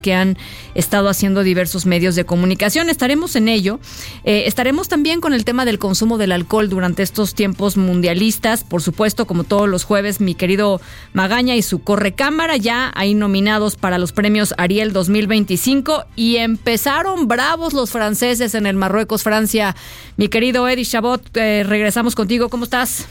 que han estado haciendo diversos medios de comunicación. Estaremos en ello. Estaremos también con el tema del consumo del alcohol durante estos tiempos mundialistas. Por supuesto, como todos los jueves, mi querido Magaña y su Correcámara, ya hay nominados para los premios Ariel 2025 y empezaron bravos los franceses en el Marruecos-Francia. Mi querido Eddie Chabot, regresamos contigo. ¿Cómo estás?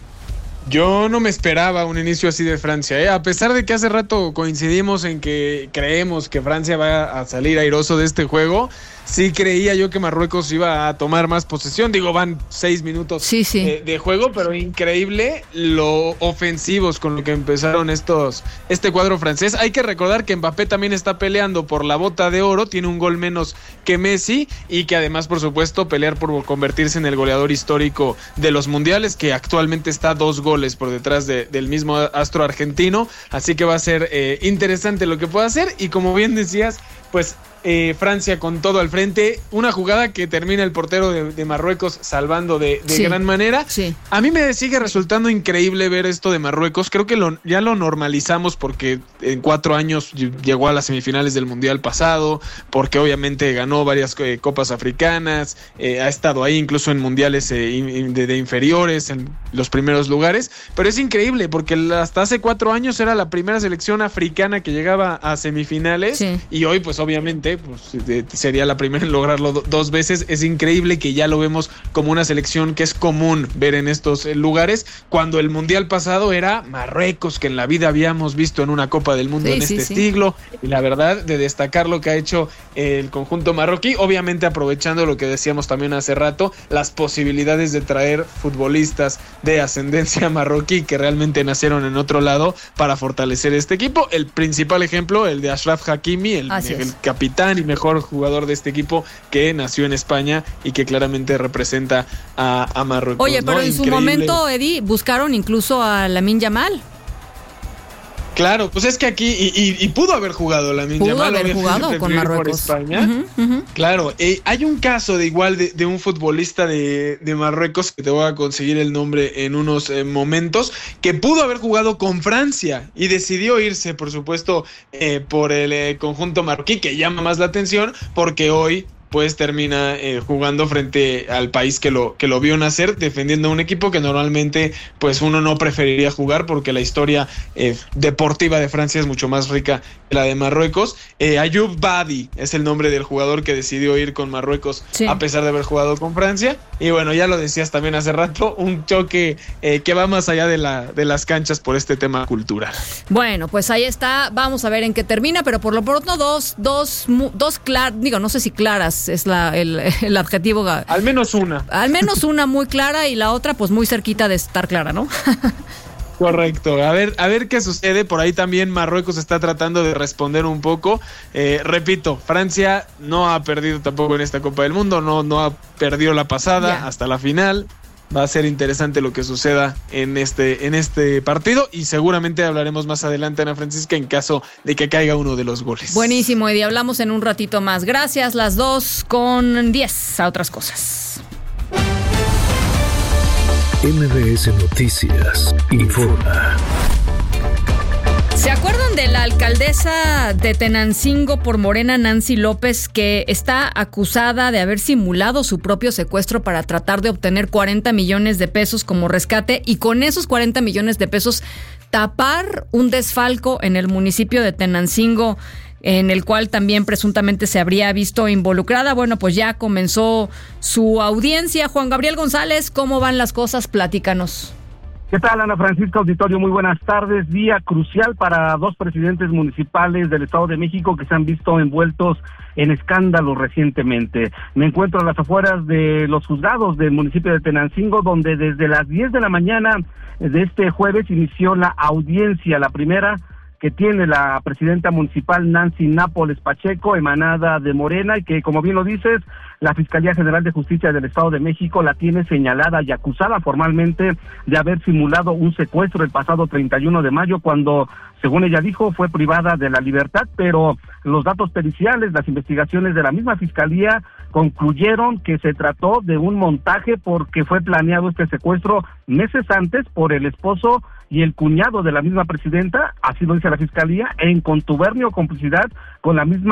Yo no me esperaba un inicio así de Francia, a pesar de que hace rato coincidimos en que creemos que Francia va a salir airoso de este juego. Sí creía yo que Marruecos iba a tomar más posesión. Digo, van 6 minutos de juego, pero increíble lo ofensivos con lo que empezaron este cuadro francés. Hay que recordar que Mbappé también está peleando por la bota de oro, tiene un gol menos que Messi y que además, por supuesto, pelear por convertirse en el goleador histórico de los mundiales, que actualmente está 2 goles por detrás del mismo astro argentino. Así que va a ser interesante lo que pueda hacer y, como bien decías, pues Francia con todo al frente, una jugada que termina el portero de Marruecos salvando de gran manera. Sí. A mí me sigue resultando increíble ver esto de Marruecos. Creo que ya lo normalizamos porque en 4 años llegó a las semifinales del Mundial pasado, porque obviamente ganó varias copas africanas, ha estado ahí incluso en mundiales de inferiores, en los primeros lugares, pero es increíble porque hasta hace 4 años era la primera selección africana que llegaba a semifinales, y hoy pues obviamente pues sería la primera en lograrlo 2 veces. Es increíble que ya lo vemos como una selección que es común ver en estos lugares, cuando el mundial pasado era Marruecos, que en la vida habíamos visto en una Copa del Mundo en este siglo, y la verdad de destacar lo que ha hecho el conjunto marroquí, obviamente aprovechando lo que decíamos también hace rato, las posibilidades de traer futbolistas de ascendencia marroquí que realmente nacieron en otro lado para fortalecer este equipo. El principal ejemplo, el de Achraf Hakimi, el capitán y mejor jugador de este equipo, que nació en España y que claramente representa a Marruecos. Oye, pero en su momento, Eddie, buscaron incluso a Lamine Yamal. Claro, pues es que aquí y pudo haber jugado Lamine Yamal, haber jugado con Marruecos. España. Claro, hay un caso de un futbolista de Marruecos, que te voy a conseguir el nombre en unos momentos, que pudo haber jugado con Francia y decidió irse, por supuesto, por el conjunto marroquí, que llama más la atención porque hoy pues termina jugando frente al país que lo vio nacer, defendiendo un equipo que normalmente pues uno no preferiría jugar, porque la historia deportiva de Francia es mucho más rica que la de Marruecos. Ayoub Badi es el nombre del jugador que decidió ir con Marruecos a pesar de haber jugado con Francia. Y bueno, ya lo decías también hace rato, un choque que va más allá de las canchas por este tema cultural. Bueno, pues ahí está, vamos a ver en qué termina, pero por lo pronto dos claras, digo, no sé si claras es el adjetivo. Al menos una. Al menos una muy clara y la otra pues muy cerquita de estar clara, ¿no? Correcto. A ver qué sucede. Por ahí también Marruecos está tratando de responder un poco. Repito, Francia no ha perdido tampoco en esta Copa del Mundo, no ha perdido la pasada hasta la final. Va a ser interesante lo que suceda en este partido, y seguramente hablaremos más adelante, Ana Francisca, en caso de que caiga uno de los goles. Buenísimo, Eddie. Hablamos en un ratito más. Gracias, las 2:10 a otras cosas. MBS Noticias informa. ¿Se acuerdan de la alcaldesa de Tenancingo por Morena, Nancy López, que está acusada de haber simulado su propio secuestro para tratar de obtener 40 millones de pesos como rescate, y con esos 40 millones de pesos tapar un desfalco en el municipio de Tenancingo, en el cual también presuntamente se habría visto involucrada? Bueno, pues ya comenzó su audiencia. Juan Gabriel González, ¿cómo van las cosas? Platícanos. ¿Qué tal, Ana Francisca, auditorio? Muy buenas tardes. Día crucial para 2 presidentes municipales del Estado de México que se han visto envueltos en escándalos recientemente. Me encuentro a las afueras de los juzgados del municipio de Tenancingo, donde desde las 10 de la mañana de este jueves inició la audiencia, la primera que tiene la presidenta municipal Nancy Nápoles Pacheco, emanada de Morena, y que, como bien lo dices, la Fiscalía General de Justicia del Estado de México la tiene señalada y acusada formalmente de haber simulado un secuestro el pasado 31 de mayo, cuando, según ella dijo, fue privada de la libertad. Pero los datos periciales, las investigaciones de la misma Fiscalía concluyeron que se trató de un montaje, porque fue planeado este secuestro meses antes por el esposo y el cuñado de la misma presidenta, así lo dice la Fiscalía, en contubernio o complicidad con la misma